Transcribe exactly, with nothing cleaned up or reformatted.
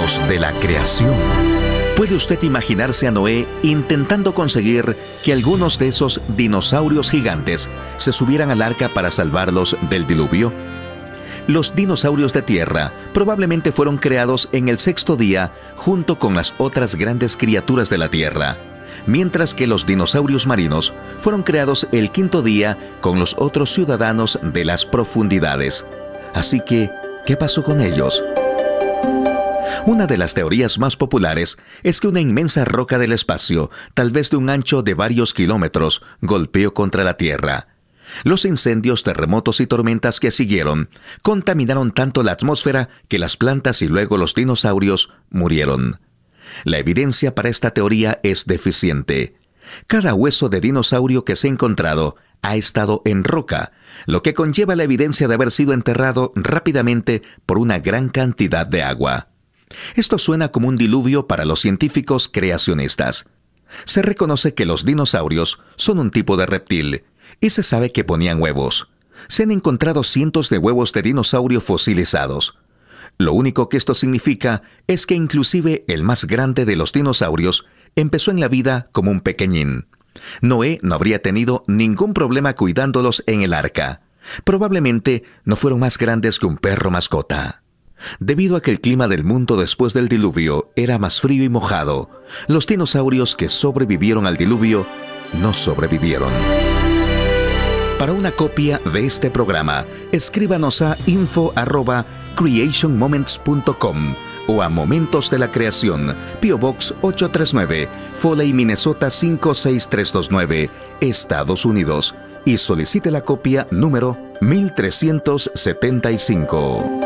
Momentos de la creación. ¿Puede usted imaginarse a Noé intentando conseguir que algunos de esos dinosaurios gigantes se subieran al arca para salvarlos del diluvio? Los dinosaurios de tierra probablemente fueron creados en el sexto día junto con las otras grandes criaturas de la tierra, mientras que los dinosaurios marinos fueron creados el quinto día con los otros ciudadanos de las profundidades. Así que, ¿qué pasó con ellos? Una de las teorías más populares es que una inmensa roca del espacio, tal vez de un ancho de varios kilómetros, golpeó contra la Tierra. Los incendios, terremotos y tormentas que siguieron contaminaron tanto la atmósfera que las plantas y luego los dinosaurios murieron. La evidencia para esta teoría es deficiente. Cada hueso de dinosaurio que se ha encontrado ha estado en roca, lo que conlleva la evidencia de haber sido enterrado rápidamente por una gran cantidad de agua. Esto suena como un diluvio para los científicos creacionistas. Se reconoce que los dinosaurios son un tipo de reptil y se sabe que ponían huevos. Se han encontrado cientos de huevos de dinosaurio fosilizados. Lo único que esto significa es que inclusive el más grande de los dinosaurios empezó en la vida como un pequeñín. Noé no habría tenido ningún problema cuidándolos en el arca. Probablemente no fueron más grandes que un perro mascota. Debido a que el clima del mundo después del diluvio era más frío y mojado, los dinosaurios que sobrevivieron al diluvio no sobrevivieron. Para una copia de este programa, escríbanos a info arroba creation moments punto com o a Momentos de la Creación, P O Box ocho tres nueve, Foley, Minnesota cinco seis tres dos nueve, Estados Unidos, y solicite la copia número mil trescientos setenta y cinco.